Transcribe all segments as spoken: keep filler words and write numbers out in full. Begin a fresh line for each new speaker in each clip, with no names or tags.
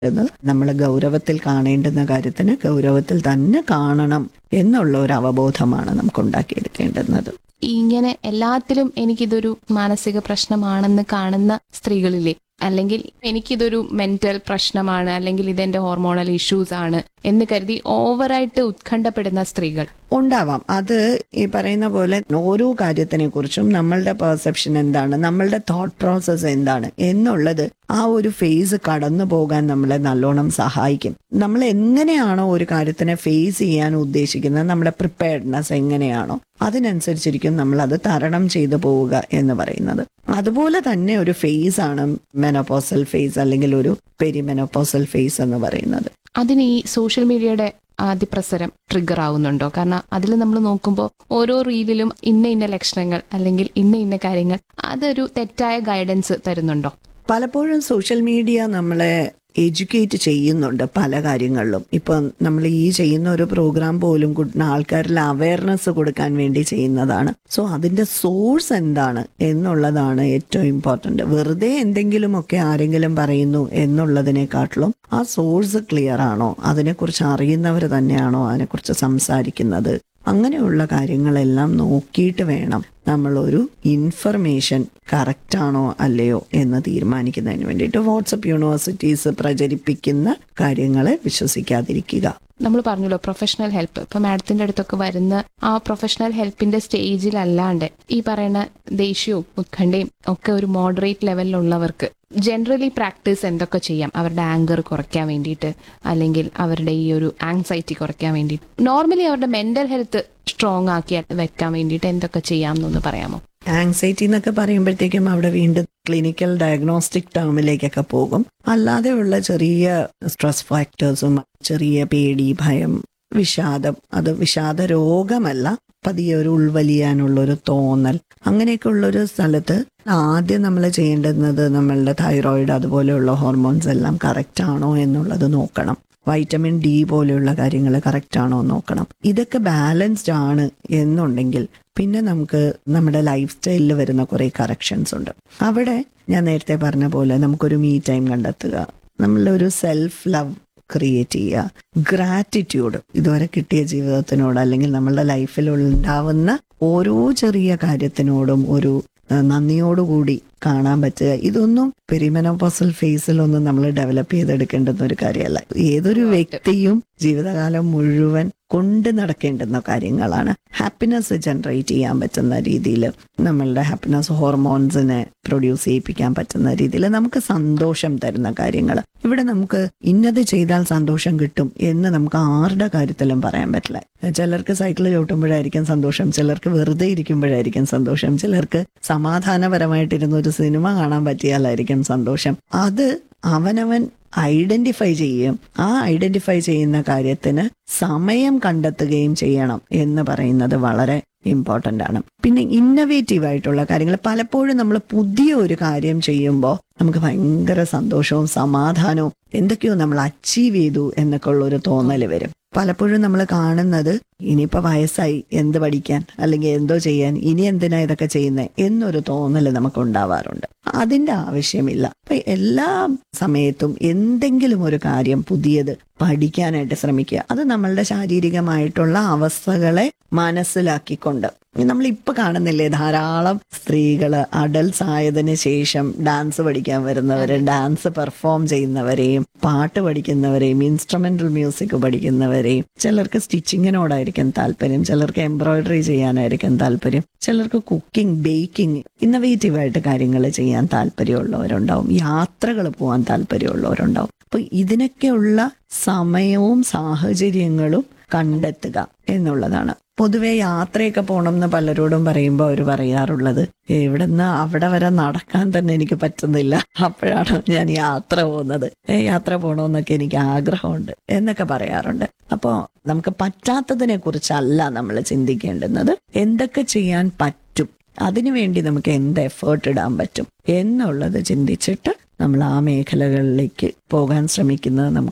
നമ്മൾ ഗൗരവത്തിൽ കാണേണ്ടുന്ന കാര്യത്തിന് ഗൗരവത്തിൽ തന്നെ കാണണം എന്നുള്ള ഒരു അവബോധമാണ് നമുക്ക് ഉണ്ടാക്കിയെടുക്കേണ്ടുന്നത്.
ഇങ്ങനെ എല്ലാത്തിലും എനിക്കിതൊരു മാനസിക പ്രശ്നമാണെന്ന് കാണുന്ന സ്ത്രീകളിലെ, അല്ലെങ്കിൽ എനിക്കിതൊരു മെന്റൽ പ്രശ്നമാണ്, അല്ലെങ്കിൽ ഇതെന്റെ ഹോർമോണൽ ഇഷ്യൂസ് ആണ് എന്ന് കരുതി ഓവറായിട്ട് ഉത്കണ്ഠപ്പെടുന്ന സ്ത്രീകൾ
ഉണ്ടാവാം. അത് ഈ പറയുന്ന പോലെ ഓരോ കാര്യത്തിനെ കുറിച്ചും നമ്മളുടെ പെർസെപ്ഷൻ എന്താണ്, നമ്മളുടെ തോട്ട് പ്രോസസ് എന്താണ് എന്നുള്ളത് ആ ഒരു ഫേസ് കടന്നു പോകാൻ നമ്മളെ നല്ലോണം സഹായിക്കും. നമ്മൾ എങ്ങനെയാണോ ഒരു കാര്യത്തിനെ ഫേസ് ചെയ്യാൻ ഉദ്ദേശിക്കുന്നത്, നമ്മുടെ പ്രിപ്പയർഡ്നെസ് എങ്ങനെയാണോ അതിനനുസരിച്ചിരിക്കും നമ്മൾ അത് തരണം ചെയ്തു പോവുക എന്ന് പറയുന്നത്. അതുപോലെ തന്നെ ഒരു ഫേസ് ആണ് മെനോപോസൽ ഫേസ് അല്ലെങ്കിൽ ഒരു പെരിമെനോപോസൽ ഫേസ് എന്ന് പറയുന്നത്.
അതിന് ഈ സോഷ്യൽ മീഡിയയുടെ അതിപ്രസരം ട്രിഗർ ആവുന്നുണ്ടോ? കാരണം അതിൽ നമ്മൾ നോക്കുമ്പോൾ ഓരോ റീലിലും ഇന്ന ഇന്ന ലക്ഷണങ്ങൾ അല്ലെങ്കിൽ ഇന്ന ഇന്ന കാര്യങ്ങൾ, അതൊരു തെറ്റായ ഗൈഡൻസ് തരുന്നുണ്ടോ?
പലപ്പോഴും സോഷ്യൽ മീഡിയ നമ്മളെ എഡ്യൂക്കേറ്റ് ചെയ്യുന്നുണ്ട് പല കാര്യങ്ങളിലും. ഇപ്പൊ നമ്മൾ ഈ ചെയ്യുന്ന ഒരു പ്രോഗ്രാം പോലും ആൾക്കാരിൽ അവയർനെസ് കൊടുക്കാൻ വേണ്ടി ചെയ്യുന്നതാണ്. സോ അതിന്റെ സോഴ്സ് എന്താണ് എന്നുള്ളതാണ് ഏറ്റവും ഇമ്പോർട്ടന്റ്. വെറുതെ എന്തെങ്കിലുമൊക്കെ ആരെങ്കിലും പറയുന്നു എന്നുള്ളതിനെക്കാട്ടിലും ആ സോഴ്സ് ക്ലിയർ ആണോ, അതിനെക്കുറിച്ച് അറിയുന്നവർ തന്നെയാണോ അതിനെക്കുറിച്ച് സംസാരിക്കുന്നത്, അങ്ങനെയുള്ള കാര്യങ്ങളെല്ലാം നോക്കിയിട്ട് വേണം നമ്മളൊരു ഇൻഫർമേഷൻ കറക്റ്റ് ആണോ അല്ലയോ എന്ന് തീരുമാനിക്കുന്നതിന് വേണ്ടിയിട്ട് വാട്സപ്പ് യൂണിവേഴ്സിറ്റീസ് പ്രചരിപ്പിക്കുന്ന കാര്യങ്ങളെ വിശ്വസിക്കാതിരിക്കുക.
നമ്മൾ പറഞ്ഞല്ലോ പ്രൊഫഷണൽ ഹെൽപ്പ്. ഇപ്പൊ മാഡത്തിന്റെ അടുത്തൊക്കെ വരുന്ന ആ പ്രൊഫഷണൽ ഹെൽപ്പിന്റെ സ്റ്റേജിലല്ലാണ്ട് ഈ പറയുന്ന ദേഷ്യവും ഉത്കണ്ഠയും ഒക്കെ ഒരു മോഡറേറ്റ് ലെവലിലുള്ളവർക്ക് ജനറലി പ്രാക്ടീസ് എന്തൊക്കെ ചെയ്യാം അവരുടെ ആങ്കർ കുറയ്ക്കാൻ വേണ്ടിയിട്ട്, അല്ലെങ്കിൽ അവരുടെ ഈ ഒരു ആങ്സൈറ്റി കുറയ്ക്കാൻ വേണ്ടിയിട്ട്, നോർമലി അവരുടെ മെന്റൽ ഹെൽത്ത് സ്ട്രോങ് ആക്കി വെക്കാൻ വേണ്ടിയിട്ട് എന്തൊക്കെ ചെയ്യാം എന്നൊന്ന് പറയാമോ?
ആങ്സൈറ്റി എന്നൊക്കെ പറയുമ്പോഴത്തേക്കും അവിടെ വീണ്ടും ക്ലിനിക്കൽ ഡയഗ്നോസ്റ്റിക് ടേമിലേക്കൊക്കെ പോകും. അല്ലാതെയുള്ള ചെറിയ സ്ട്രെസ് ഫാക്ടേഴ്സും, ചെറിയ പേടി, ഭയം, വിഷാദം, അത് വിഷാദ രോഗമല്ല, പതിയെ ഒരു ഉൾവലിയാനുള്ള ഒരു തോന്നൽ, അങ്ങനെയൊക്കെ ഉള്ളൊരു സ്ഥലത്ത് ആദ്യം നമ്മൾ ചെയ്യേണ്ടുന്നത് നമ്മളുടെ തൈറോയിഡ് അതുപോലെയുള്ള ഹോർമോൺസ് എല്ലാം കറക്റ്റ് ആണോ എന്നുള്ളത് നോക്കണം. വൈറ്റമിൻ ഡി പോലെയുള്ള കാര്യങ്ങൾ കറക്റ്റ് ആണോ നോക്കണം. ഇതൊക്കെ ബാലൻസ്ഡ് ആണ് എന്നുണ്ടെങ്കിൽ പിന്നെ നമുക്ക് നമ്മുടെ ലൈഫ് സ്റ്റൈലിൽ വരുന്ന കുറെ കറക്ഷൻസ് ഉണ്ട്. അവിടെ ഞാൻ നേരത്തെ പറഞ്ഞ പോലെ നമുക്കൊരു മീ ടൈം കണ്ടെത്തുക, നമ്മളുടെ ഒരു സെൽഫ് ലവ് ക്രിയേറ്റ് ചെയ്യുക, ഗ്രാറ്റിറ്റ്യൂഡ് ഇതുവരെ കിട്ടിയ ജീവിതത്തിനോട് അല്ലെങ്കിൽ നമ്മളുടെ ലൈഫിൽ ഉണ്ടാവുന്ന ഓരോ ചെറിയ കാര്യത്തിനോടും ഒരു നന്ദിയോടുകൂടി കാണാൻ പറ്റുക. ഇതൊന്നും പെരിമെനോപോസൽ ഫേസിലൊന്നും നമ്മൾ ഡെവലപ്പ് ചെയ്തെടുക്കേണ്ടുന്ന ഒരു കാര്യമല്ല. ഏതൊരു വ്യക്തിയും ജീവിതകാലം മുഴുവൻ കൊണ്ട് നടക്കേണ്ടുന്ന കാര്യങ്ങളാണ്. ഹാപ്പിനെസ് ജനറേറ്റ് ചെയ്യാൻ പറ്റുന്ന രീതിയിൽ, നമ്മളുടെ ഹാപ്പിനെസ് ഹോർമോൺസിനെ പ്രൊഡ്യൂസ് ചെയ്യിപ്പിക്കാൻ പറ്റുന്ന രീതിയിൽ നമുക്ക് സന്തോഷം തരുന്ന കാര്യങ്ങൾ. ഇവിടെ നമുക്ക് ഇന്നത് ചെയ്താൽ സന്തോഷം കിട്ടും എന്ന് നമുക്ക് ആരുടെ കാര്യത്തിലും പറയാൻ പറ്റില്ല. ചിലർക്ക് സൈക്കിൾ ചവിട്ടുമ്പോഴായിരിക്കും സന്തോഷം, ചിലർക്ക് വെറുതെ ഇരിക്കുമ്പോഴായിരിക്കും സന്തോഷം, ചിലർക്ക് സമാധാനപരമായിട്ടിരുന്ന ഒരു സിനിമ കാണാൻ പറ്റിയാലായിരിക്കും സന്തോഷം. അത് അവനവൻ ഐഡന്റിഫൈ ചെയ്യും. ആ ഐഡന്റിഫൈ ചെയ്യുന്ന കാര്യത്തിന് സമയം കണ്ടെത്തുകയും ചെയ്യണം എന്ന് പറയുന്നത് വളരെ ഇമ്പോർട്ടൻ്റ് ആണ്. പിന്നെ ഇന്നവേറ്റീവ് ആയിട്ടുള്ള കാര്യങ്ങൾ, പലപ്പോഴും നമ്മൾ പുതിയ ഒരു കാര്യം ചെയ്യുമ്പോൾ നമുക്ക് ഭയങ്കര സന്തോഷവും സമാധാനവും എന്തൊക്കെയോ നമ്മൾ അച്ചീവ് ചെയ്തു എന്നൊക്കെ ഉള്ളൊരു തോന്നൽ വരും. പലപ്പോഴും നമ്മൾ കാണുന്നത് ഇനിയിപ്പോ വയസ്സായി എന്ത് പഠിക്കാൻ അല്ലെങ്കിൽ എന്തോ ചെയ്യാൻ, ഇനി എന്തിനാ ഇതൊക്കെ ചെയ്യുന്നത് എന്നൊരു തോന്നൽ നമുക്ക് ഉണ്ടാവാറുണ്ട്. അതിന്റെ ആവശ്യമില്ല. അപ്പൊ എല്ലാ സമയത്തും എന്തെങ്കിലും ഒരു കാര്യം പുതിയത് പഠിക്കാനായിട്ട് ശ്രമിക്കുക. അത് നമ്മളുടെ ശാരീരികമായിട്ടുള്ള അവസ്ഥകളെ മനസ്സിലാക്കിക്കൊണ്ട്. നമ്മളിപ്പോൾ കാണുന്നില്ലേ ധാരാളം സ്ത്രീകള് അഡൽട്സ് ആയതിനു ശേഷം ഡാൻസ് പഠിക്കാൻ വരുന്നവര്, ഡാൻസ് പെർഫോം ചെയ്യുന്നവരെയും പാട്ട് പഠിക്കുന്നവരെയും ഇൻസ്ട്രുമെന്റൽ മ്യൂസിക് പഠിക്കുന്നവരെയും. ചിലർക്ക് സ്റ്റിച്ചിങ്ങിനോടായിരിക്കും താല്പര്യം, ചിലർക്ക് എംബ്രോയിഡറി ചെയ്യാനായിരിക്കും താല്പര്യം, ചിലർക്ക് കുക്കിംഗ്, ബേക്കിംഗ്, ഇന്നവേറ്റീവ് ആയിട്ട് കാര്യങ്ങൾ ചെയ്യാൻ താല്പര്യമുള്ളവരുണ്ടാവും, യാത്രകൾ പോകാൻ താല്പര്യമുള്ളവരുണ്ടാവും. അപ്പൊ ഇതിനൊക്കെയുള്ള സമയവും സാഹചര്യങ്ങളും കണ്ടെത്തുക എന്നുള്ളതാണ്. പൊതുവെ യാത്രയൊക്കെ പോകണം എന്ന് പലരോടും പറയുമ്പോൾ അവർ പറയാറുള്ളത്, ഇവിടുന്ന് അവിടെ വരെ നടക്കാൻ തന്നെ എനിക്ക് പറ്റുന്നില്ല, അപ്പോഴാണ് ഞാൻ യാത്ര പോകുന്നത്, യാത്ര പോകണമെന്നൊക്കെ എനിക്ക് ആഗ്രഹമുണ്ട് എന്നൊക്കെ പറയാറുണ്ട്. അപ്പോൾ നമുക്ക് പറ്റാത്തതിനെ കുറിച്ചല്ല നമ്മൾ ചിന്തിക്കേണ്ടുന്നത്, എന്തൊക്കെ ചെയ്യാൻ പറ്റും, അതിനുവേണ്ടി നമുക്ക് എന്ത് എഫേർട്ട് ഇടാൻ പറ്റും എന്നുള്ളത് ചിന്തിച്ചിട്ട് നമ്മൾ ആ മേഖലകളിലേക്ക് പോകാൻ ശ്രമിക്കുന്നത് നമുക്ക്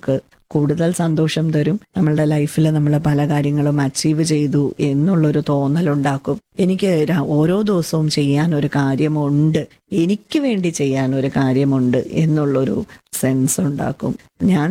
കൂടുതൽ സന്തോഷം തരും. നമ്മളുടെ ലൈഫിൽ നമ്മൾ പല കാര്യങ്ങളും അച്ചീവ് ചെയ്തു എന്നുള്ളൊരു തോന്നലുണ്ടാക്കും. എനിക്ക് ര- ഓരോ ദിവസവും ചെയ്യാൻ ഒരു കാര്യമുണ്ട്, എനിക്ക് വേണ്ടി ചെയ്യാൻ ഒരു കാര്യമുണ്ട് എന്നുള്ളൊരു സെൻസ് ഉണ്ടാക്കും. ഞാൻ